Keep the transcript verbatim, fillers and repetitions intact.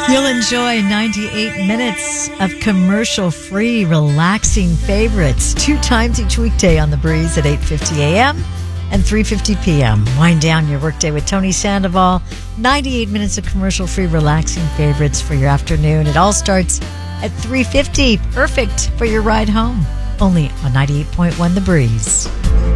You'll enjoy ninety-eight minutes of commercial-free, relaxing favorites two times each weekday on The Breeze at eight fifty a.m. and three fifty p.m. Wind down your workday with Tony Sandoval. ninety-eight minutes of commercial-free, relaxing favorites for your afternoon. It all starts at three fifty. Perfect for your ride home. Only on ninety-eight point one The Breeze.